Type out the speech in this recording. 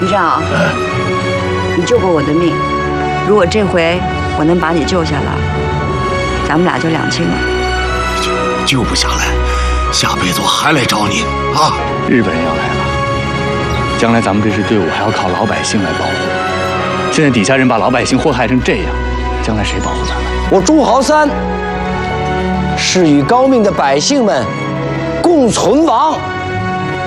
于正，你救过我的命，如果这回我能把你救下来，咱们俩就两清了。 救不下来，下辈子我还来找你啊！ 日本人要来了，将来咱们这支队伍还要靠老百姓来保护。现在底下人把老百姓祸害成这样，将来谁保护咱们？ 我朱豪三是与高明的百姓们共存亡。